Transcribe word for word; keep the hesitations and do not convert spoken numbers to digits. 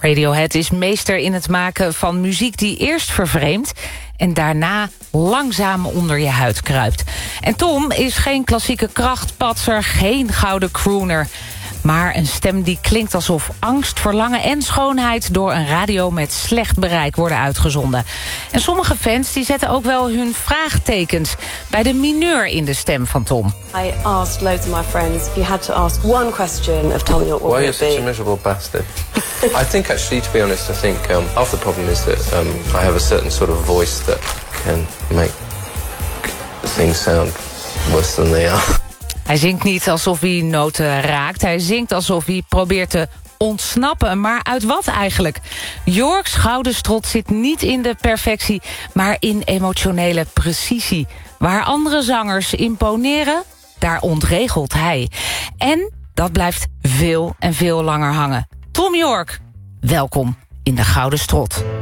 Radiohead is meester in het maken van muziek die eerst vervreemdt en daarna langzaam onder je huid kruipt. En Tom is geen klassieke krachtpatser, geen gouden crooner, maar een stem die klinkt alsof angst, verlangen en schoonheid door een radio met slecht bereik worden uitgezonden. En sommige fans die zetten ook wel hun vraagtekens bij de mineur in de stem van Tom. I asked loads of my friends, if you had to ask one question of Tom York, what Why are would you it such be? a miserable bastard? I think actually, to be honest, I think um, half the problem is that um, I have a certain sort of voice that can make things sound worse than they are. Hij zingt niet alsof hij noten raakt. Hij zingt alsof hij probeert te ontsnappen. Maar uit wat eigenlijk? Yorks gouden strot zit niet in de perfectie, maar in emotionele precisie. Waar andere zangers imponeren, daar ontregelt hij. En dat blijft veel en veel langer hangen. Tom York, welkom in de Gouden Strot.